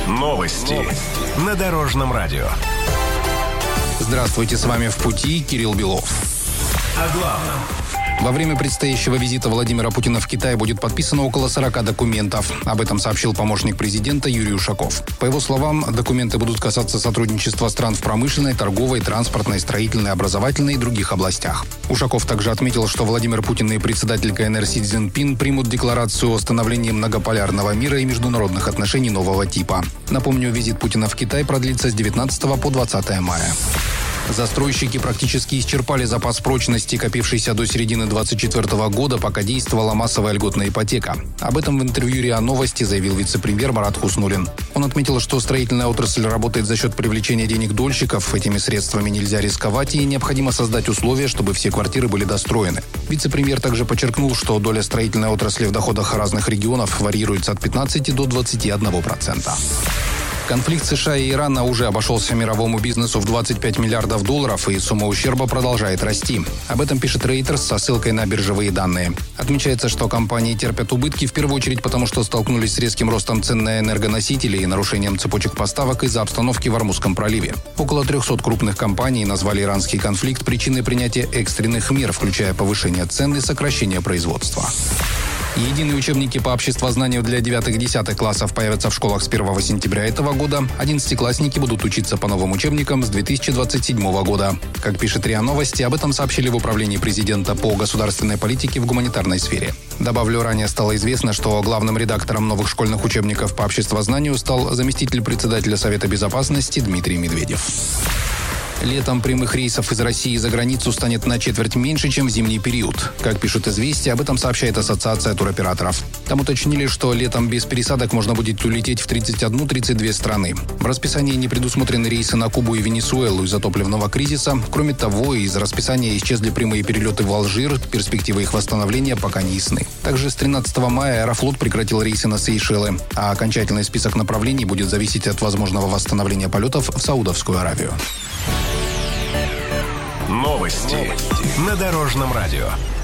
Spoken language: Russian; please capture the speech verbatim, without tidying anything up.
Новости на Дорожном радио. Здравствуйте, с вами «В пути» Кирилл Белов. О главном. Во время предстоящего визита Владимира Путина в Китай будет подписано около сорока документов. Об этом сообщил помощник президента Юрий Ушаков. По его словам, документы будут касаться сотрудничества стран в промышленной, торговой, транспортной, строительной, образовательной и других областях. Ушаков также отметил, что Владимир Путин и председатель КНР Си Цзиньпин примут декларацию о становлении многополярного мира и международных отношений нового типа. Напомню, визит Путина в Китай продлится с девятнадцатого по двадцатое мая. Застройщики практически исчерпали запас прочности, копившийся до середины двадцать четвёртого года, пока действовала массовая льготная ипотека. Об этом в интервью РИА Новости заявил вице-премьер Марат Хуснуллин. Он отметил, что строительная отрасль работает за счет привлечения денег дольщиков. Этими средствами нельзя рисковать и необходимо создать условия, чтобы все квартиры были достроены. Вице-премьер также подчеркнул, что доля строительной отрасли в доходах разных регионов варьируется от пятнадцати до двадцати одного процента. Конфликт США и Ирана уже обошелся мировому бизнесу в двадцать пять миллиардов долларов, и сумма ущерба продолжает расти. Об этом пишет Reuters со ссылкой на биржевые данные. Отмечается, что компании терпят убытки в первую очередь потому, что столкнулись с резким ростом цен на энергоносители и нарушением цепочек поставок из-за обстановки в Ормузском проливе. Около трехсот крупных компаний назвали иранский конфликт причиной принятия экстренных мер, включая повышение цен и сокращение производства. Единые учебники по обществознанию для девятых-десятых классов появятся в школах с первого сентября этого года. Одиннадцатиклассники будут учиться по новым учебникам с две тысячи двадцать седьмого года. Как пишет РИА Новости, об этом сообщили в Управлении президента по государственной политике в гуманитарной сфере. Добавлю, ранее стало известно, что главным редактором новых школьных учебников по обществознанию стал заместитель председателя Совета безопасности Дмитрий Медведев. Летом прямых рейсов из России за границу станет на четверть меньше, чем в зимний период. Как пишут «Известия», об этом сообщает Ассоциация туроператоров. Там уточнили, что летом без пересадок можно будет улететь в тридцать одну - тридцать две страны. В расписании не предусмотрены рейсы на Кубу и Венесуэлу из-за топливного кризиса. Кроме того, из расписания исчезли прямые перелеты в Алжир. Перспективы их восстановления пока не ясны. Также с тринадцатого мая Аэрофлот прекратил рейсы на Сейшелы, а окончательный список направлений будет зависеть от возможного восстановления полетов в Саудовскую Аравию. Новости на Дорожном радио.